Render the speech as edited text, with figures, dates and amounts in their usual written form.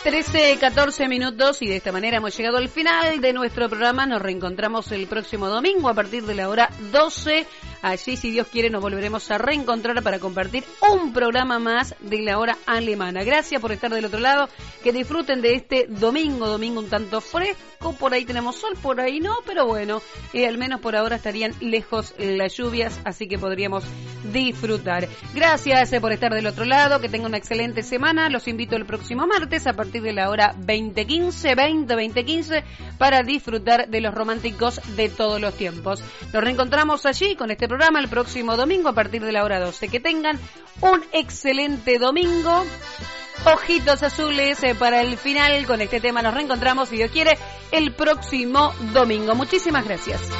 13:14 minutos y de esta manera hemos llegado al final de nuestro programa. Nos reencontramos el próximo domingo a partir de la hora 12. Allí, si Dios quiere, nos volveremos a reencontrar para compartir un programa más de la hora alemana. Gracias por estar del otro lado. Que disfruten de este domingo un tanto fresco. Por ahí tenemos sol, por ahí no, pero bueno, al menos por ahora estarían lejos las lluvias, así que podríamos disfrutar. Gracias por estar del otro lado. Que tengan una excelente semana. Los invito el próximo martes a partir de la hora 20:15 para disfrutar de los románticos de todos los tiempos. Nos reencontramos allí con este programa el próximo domingo a partir de la hora 12. Que tengan un excelente domingo. Ojitos azules para el final. Con este tema nos reencontramos, si Dios quiere, el próximo domingo. Muchísimas gracias.